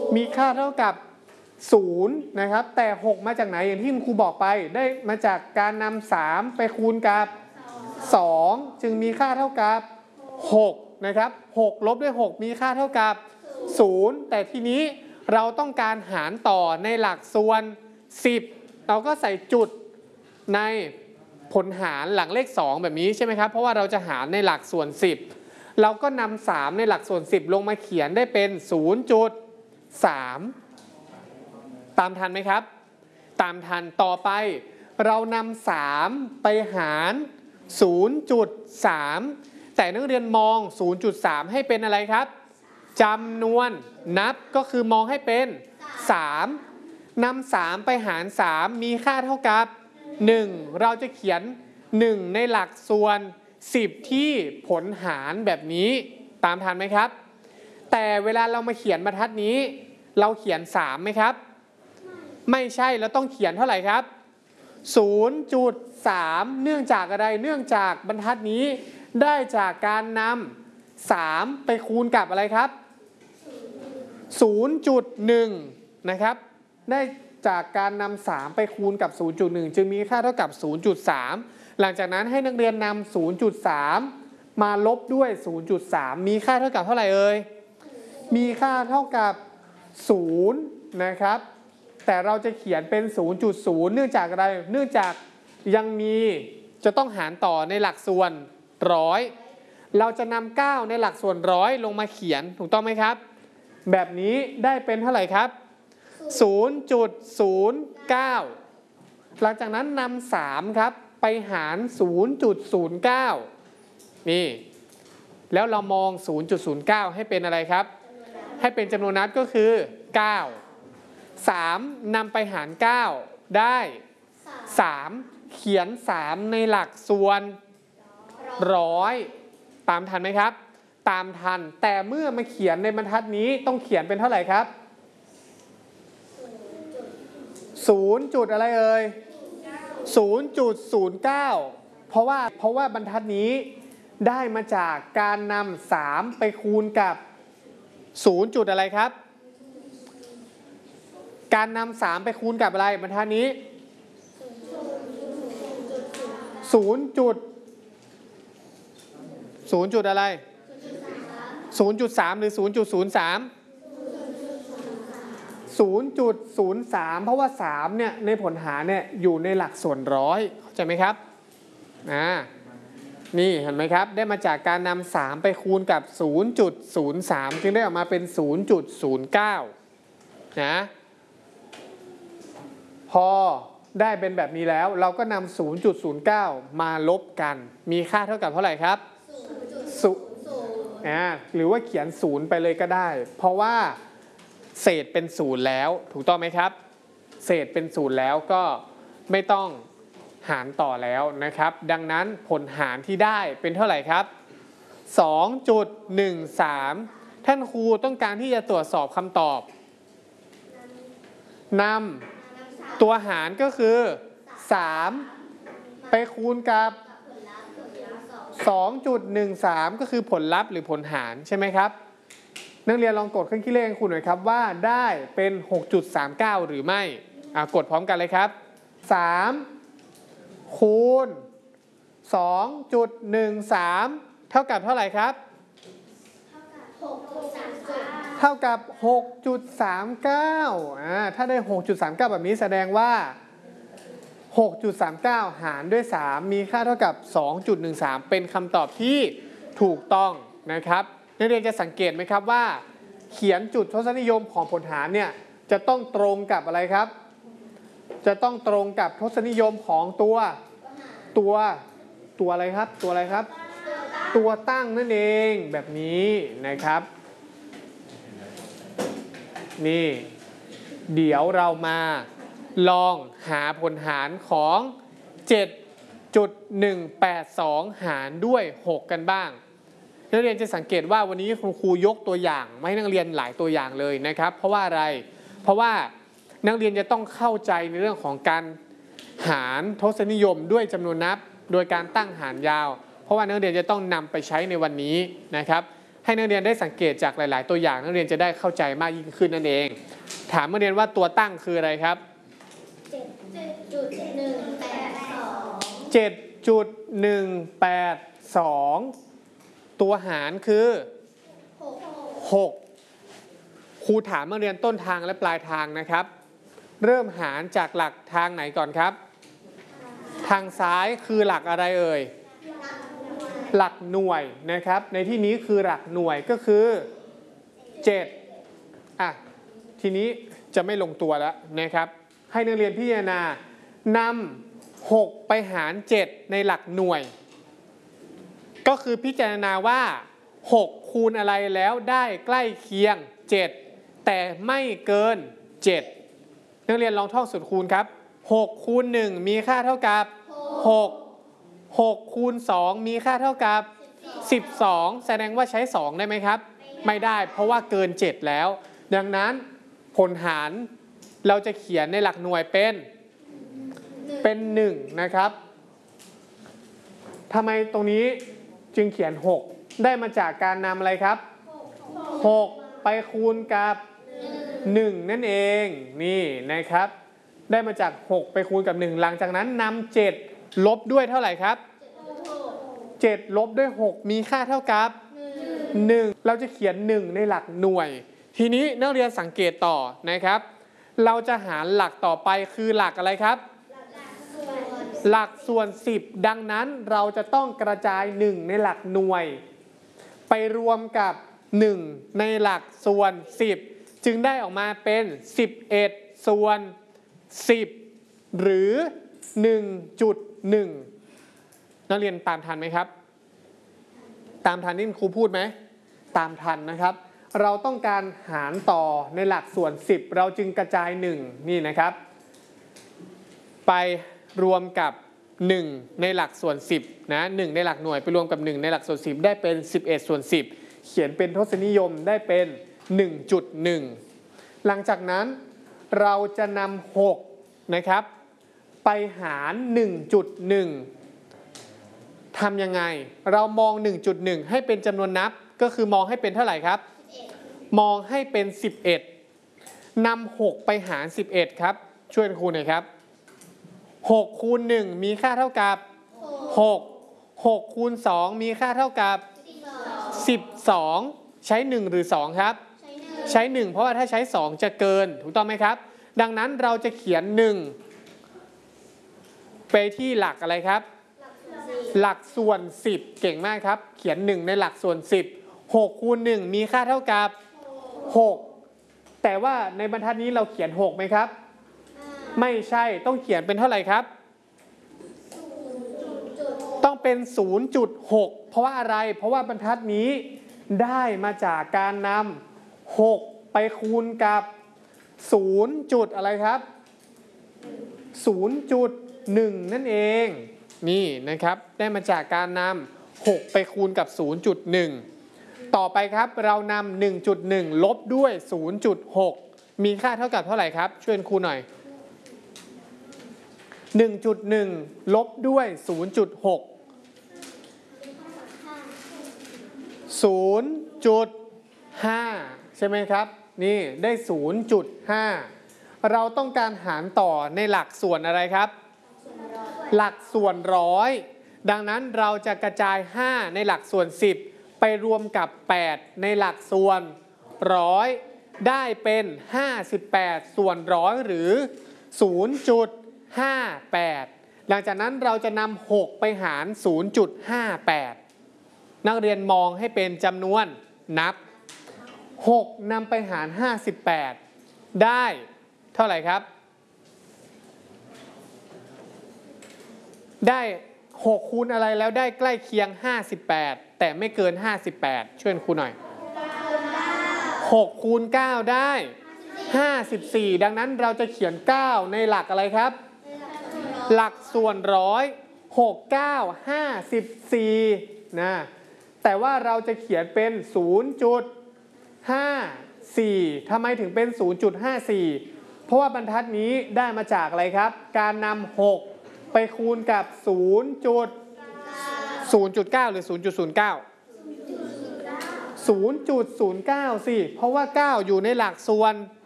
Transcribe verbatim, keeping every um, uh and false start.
มีค่าเท่ากับศูนย์นะครับแต่หกมาจากไหนอย่างที่ครูบอกไปได้มาจากการนำสามไปคูณกับสองจึงมีค่าเท่ากับหกนะครับหกลบด้วยหกมีค่าเท่ากับศูนย์แต่ทีนี้เราต้องการหารต่อในหลักส่วนสิบเราก็ใส่จุดในผลหารหลังเลขสองแบบนี้ใช่ไหมครับเพราะว่าเราจะหารในหลักส่วนสิบเราก็นำสามในหลักส่วนสิบลงมาเขียนได้เป็น ศูนย์จุดสาม ตามทันไหมครับตามทันต่อไปเรานำสามไปหาร ศูนย์จุดสาม แต่นักเรียนมอง ศูนย์จุดสาม ให้เป็นอะไรครับจำนวนนับก็คือมองให้เป็นสามนำสามไปหารสามมีค่าเท่ากับหนึ่งเราจะเขียนหนึ่งในหลักส่วนสิบที่ผลหารแบบนี้ตามทันไหมครับแต่เวลาเรามาเขียนบรรทัดนี้เราเขียนสามไหมครับไม่ใช่เราต้องเขียนเท่าไหร่ครับ ศูนย์จุดสาม เนื่องจากอะไรเนื่องจากบรรทัดนี้ได้จากการนำสามไปคูณกับอะไรครับ ศูนย์จุดหนึ่ง นะครับได้จากการนำสามไปคูณกับ ศูนย์จุดหนึ่ง จึงมีค่าเท่ากับ ศูนย์จุดสาม หลังจากนั้นให้นักเรียนนำ ศูนย์จุดสาม มาลบด้วย ศูนย์จุดสาม มีค่าเท่ากับเท่าไหร่เอ่ยมีค่าเท่ากับศูนย์นะครับแต่เราจะเขียนเป็น ศูนย์จุดศูนย์ เนื่องจากอะไรเนื่องจากยังมีจะต้องหารต่อในหลักส่วนร้อยเราจะนำเก้าในหลักส่วนร้อยลงมาเขียนถูกต้องไหมครับแบบนี้ได้เป็นเท่าไหร่ครับ ศูนย์จุดศูนย์เก้า หลังจากนั้นนำสามครับไปหาร ศูนย์จุดศูนย์เก้า นี่แล้วเรามอง ศูนย์จุดศูนย์เก้า ให้เป็นอะไรครับให้เป็นจำนวนนับก็คือเก้าสามนำไปหารเก้าได้สามเขียนสามในหลักส่วนร้อยตามทันไหมครับตามทันแต่เมื่อมาเขียนในบรรทัดนี้ต้องเขียนเป็นเท่าไหร่ครับศูนย์จุดอะไรเอ่ย ศูนย์จุดศูนย์เก้า เพราะว่าเพราะว่าบรรทัดนี้ได้มาจากการนำสามไปคูณกับศูนย์จุดอะไรครับการนำสามไปคูณกับอะไรบรรทัดนี้ศูนย์จุดศูนย์จุดอะไรศูนย์จุดสามหรือศูนย์จุดศูนย์สาม ศูนย์จุดศูนย์สาม เพราะว่าสามเนี่ยในผลหารเนี่ยอยู่ในหลักส่วนร้อยเข้าใจไหมครับอ่านี่เห็นไหมครับได้มาจากการนำสามไปคูณกับ ศูนย์จุดศูนย์สาม จึงได้ออกมาเป็น ศูนย์จุดศูนย์เก้า นะพอได้เป็นแบบนี้แล้วเราก็นำ ศูนย์จุดศูนย์เก้า มาลบกันมีค่าเท่ากับเท่าไหร่ครับศูนย์อ่าหรือว่าเขียนศูนย์ไปเลยก็ได้เพราะว่าเศษเป็นศูนย์แล้วถูกต้องไหมครับเศษเป็นศูนย์แล้วก็ไม่ต้องหารต่อแล้วนะครับดังนั้นผลหารที่ได้เป็นเท่าไหร่ครับ สองจุดหนึ่งสาม ท่านครูต้องการที่จะตรวจสอบคำตอบนำตัวหารก็คือสามไปคูณกับ สองจุดหนึ่งสาม ก็คือผลลัพธ์หรือผลหารใช่ไหมครับนักเรียนลองกดเครื่องคิดเลขคุณหน่อยครับว่าได้เป็น หกจุดสามเก้า หรือไม่อ่ากดพร้อมกันเลยครับสามคูณ สองจุดหนึ่งสาม เท่ากับเท่าไหร่ครับเท่ากับ หกจุดสามเก้า อ่าถ้าได้ หกจุดสามเก้า แบบนี้แสดงว่า หกจุดสามเก้า หารด้วยสามมีค่าเท่ากับ สองจุดหนึ่งสาม เป็นคำตอบที่ถูกต้องนะครับนักเรียนจะสังเกตไหมครับว่าเขียนจุดทศนิยมของผลหารเนี่ยจะต้องตรงกับอะไรครับจะต้องตรงกับทศนิยมของตัวตัวตัวอะไรครับตัวอะไรครับตัวตั้งนั่นเองแบบนี้นะครับนี่เดี๋ยวเรามาลองหาผลหารของ เจ็ดจุดหนึ่งแปดสอง หารด้วยหกกันบ้างนักเรียนจะสังเกตว่าวันนี้คุณครูยกตัวอย่างมาให้นักเรียนหลายตัวอย่างเลยนะครับเพราะว่าอะไรเพราะว่านักเรียนจะต้องเข้าใจในเรื่องของการหารทศนิยมด้วยจำนวนนับโดยการตั้งหารยาวเพราะว่านักเรียนจะต้องนำไปใช้ในวันนี้นะครับใให้นักเรียนได้สังเกตจากหลายๆตัวอย่างนักเรียนจะได้เข้าใจมากยิ่งขึ้นนั่นเองถามนักเรียนว่าตัวตั้งคืออะไรครับเจ็ดจุดหนึ่งแปดสองเจ็ดจุดหนึ่งแปดสอง ตัวหารคือหกหกครูถามนักเรียนต้นทางและปลายทางนะครับเริ่มหารจากหลักทางไหนก่อนครับทางซ้ายคือหลักอะไรเอ่ยหลักหน่วยนะครับในที่นี้คือหลักหน่วยก็คือเจ็ดอ่ะทีนี้จะไม่ลงตัวแล้วนะครับให้นักเรียนพิจารณานำหกไปหารเจ็ดในหลักหน่วยก็คือพิจารณาว่าหกคูณอะไรแล้วได้ใกล้เคียงเจ็ดแต่ไม่เกินเจ็ดนักเรียนลองท่องสูตรคูณครับหกคูณหนึ่งมีค่าเท่ากับหก หกคูณสองมีค่าเท่ากับสิบสองแสดงว่าใช้สองได้ไหมครับไม่ได้เพราะว่าเกินเจ็ดแล้วดังนั้นผลหารเราจะเขียนในหลักหน่วยเป็นเป็นหนึ่งนะครับทำไมตรงนี้จึงเขียนหกได้มาจากการนำอะไรครับหกไปคูณกับหนึ่งนั่นเองนี่นะครับได้มาจากหกไปคูณกับหนึ่งหลังจากนั้นนำเจ็ดลบด้วยเท่าไหร่ครับเจ็ดลบด้วยหกมีค่าเท่ากับหนึ่งเราจะเขียนหนึ่งในหลักหน่วยทีนี้นักเรียนสังเกตต่อนะครับเราจะหารหลักต่อไปคือหลักอะไรครับหลักส่วนสิบดังนั้นเราจะต้องกระจายหนึ่งในหลักหน่วยไปรวมกับหนึ่งในหลักส่วนสิบจึงได้ออกมาเป็นสิบเอ็ดส่วนสิบหรือ หนึ่งจุดหนึ่ง นักเรียนตามทันไหมครับตามทันที่ครูพูดไหมตามทันนะครับเราต้องการหารต่อในหลักส่วนสิบเราจึงกระจายหนึ่งนี่นะครับไปรวมกับหนึ่งในหลักส่วนสิบนะหนึ่งในหลักหน่วยไปรวมกับหนึ่งในหลักส่วนสิบได้เป็นสิบเอ็ดส่วนสิบเขียนเป็นทศนิยมได้เป็น หนึ่งจุดหนึ่ง หลังจากนั้นเราจะนำหกนะครับไปหาร หนึ่งจุดหนึ่ง ทำยังไงเรามอง หนึ่งจุดหนึ่ง ให้เป็นจำนวนนับก็คือมองให้เป็นเท่าไหร่ครับมองให้เป็นสิบเอ็ดนำหกไปหารสิบเอ็ดครับช่วยครูหน่อยครับหกคูณหนึ่งมีค่าเท่ากับหก หกคูณสองมีค่าเท่ากับสิบสองใช้หนึ่งหรือสองครับใช้หนึ่งเพราะว่าถ้าใช้สองจะเกินถูกต้องไหมครับดังนั้นเราจะเขียนหนึ่งไปที่หลักอะไรครับหลักส่วนสิบเก่งมากครับเขียนหนึ่งในหลักส่วนสิบ หกคูณหนึ่งมีค่าเท่ากับหกแต่ว่าในบรรทัดนี้เราเขียนหกไหมครับไม่ใช่ต้องเขียนเป็นเท่าไหร่ครับต้องเป็น ศูนย์จุดหก เพราะว่าอะไรเพราะว่าบรรทัดนี้ได้มาจากการนำหกไปคูณกับศูนย์จุดอะไรครับ ศูนย์จุดหนึ่ง นั่นเองนี่นะครับได้มาจากการนำหกไปคูณกับ ศูนย์จุดหนึ่ง ต่อไปครับเรานำ หนึ่งจุดหนึ่ง ลบด้วย ศูนย์จุดหก มีค่าเท่ากับเท่าไหร่ครับช่วยครูหน่อย หนึ่งจุดหนึ่ง ลบด้วย ศูนย์จุดหก ศูนย์จุดห้า ใช่ไหมครับนี่ได้ ศูนย์จุดห้า เราต้องการหารต่อในหลักส่วนอะไรครับหลักส่วนร้อยดังนั้นเราจะกระจายห้าในหลักส่วนสิบไปรวมกับแปดในหลักส่วนร้อยได้เป็นห้าสิบแปดส่วนร้อยหรือ ศูนย์จุดห้าแปด หลังจากนั้นเราจะนำหกไปหาร ศูนย์จุดห้าแปด นักเรียนมองให้เป็นจำนวนนับหกนำไปหารห้าสิบแปดได้เท่าไหร่ครับได้หกคูณอะไรแล้วได้ใกล้เคียงห้าสิบแปดแต่ไม่เกินห้าสิบแปดช่วยครูหน่อยหกคูณเก้าได้ห้าสิบสี่ดังนั้นเราจะเขียนเก้าในหลักอะไรครับหลักส่วนร้อยหก เก้า ห้าสิบสี่นะแต่ว่าเราจะเขียนเป็น ศูนย์จุดห้าสี่ ทำไมถึงเป็น ศูนย์จุดห้าสี่ เพราะว่าบรรทัดนี้ได้มาจากอะไรครับการนำหกไปคูณกับ ศูนย์จุดเก้า หรือ ศูนย์จุดศูนย์เก้า ศศูนย์จุดศูนย์เก้า สิเพราะว่าเก้าอยู่ในหลักส่วน